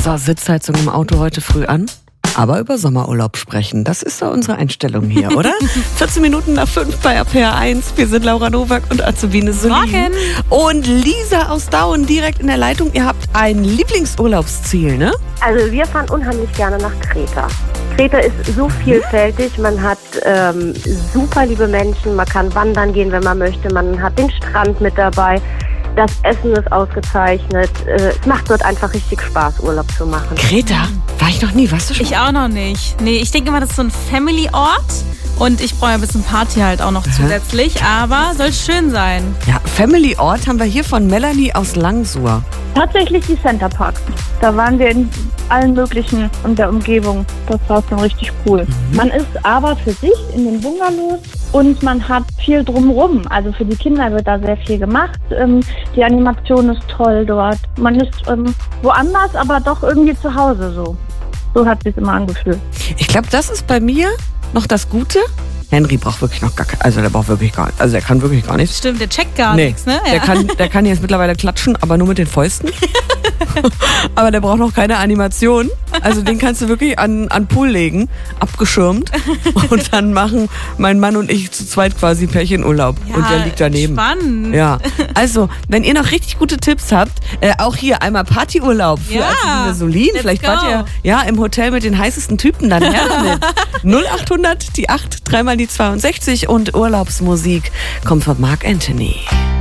So, Sitzheizung im Auto heute früh an. Aber über Sommerurlaub sprechen, das ist so unsere Einstellung hier, oder? 14 Minuten nach 5 bei RPR1. Wir sind Laura Nowak und Azubine Solin. Morgen. Und Lisa aus Dauen direkt in der Leitung. Ihr habt ein Lieblingsurlaubsziel, ne? Also wir fahren unheimlich gerne nach Kreta. Kreta ist so vielfältig, man hat super liebe Menschen, man kann wandern gehen, wenn man möchte, man hat den Strand mit dabei. Das Essen ist ausgezeichnet. Es macht dort einfach richtig Spaß, Urlaub zu machen. Kreta? War ich noch nie, warst du schon? Ich auch noch nicht. Nee, ich denke immer, das ist so ein Family-Ort. Und ich brauche ein bisschen Party halt auch noch zusätzlich. Aber soll schön sein. Ja, Family Ort haben wir hier von Melanie aus Langsur. Tatsächlich die Center Parks. Da waren wir in allen möglichen und der Umgebung. Das war schon richtig cool. Man ist aber für sich in den Bungalows und man hat viel drumherum. Also für die Kinder wird da sehr viel gemacht. Die Animation ist toll dort. Man ist woanders, aber doch irgendwie zu Hause so. So hat sich immer angefühlt. Ich glaube, das ist bei mir noch das Gute. Henry braucht wirklich noch gar kein, also der braucht wirklich gar, also der kann wirklich gar nichts. Stimmt, der checkt gar nichts, ne? Ja. Der kann jetzt mittlerweile klatschen, aber nur mit den Fäusten. Aber der braucht noch keine Animation. Also den kannst du wirklich an Pool legen, abgeschirmt. Und dann machen mein Mann und ich zu zweit quasi Pärchenurlaub. Ja, und der liegt daneben. Spannend. Ja, also wenn ihr noch richtig gute Tipps habt, auch hier einmal Partyurlaub für Azubine Solin. Vielleicht wart ihr ja im Hotel mit den heißesten Typen, dann her damit. 0800 die 8 3 mal die 62 und Urlaubsmusik kommt von Marc Anthony.